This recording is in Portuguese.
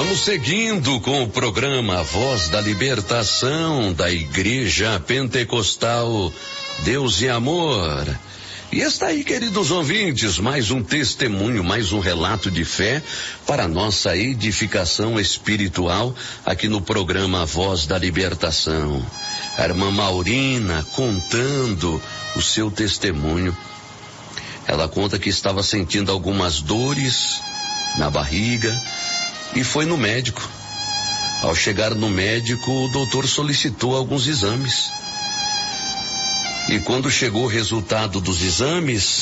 Vamos seguindo com o programa Voz da Libertação da Igreja Pentecostal Deus e Amor. E está aí, queridos ouvintes, mais um testemunho, mais um relato de fé para nossa edificação espiritual aqui no programa Voz da Libertação. A irmã Maurina contando o seu testemunho. Ela conta que estava sentindo algumas dores na barriga e foi no médico. Ao chegar no médico, o doutor solicitou alguns exames. E quando chegou o resultado dos exames,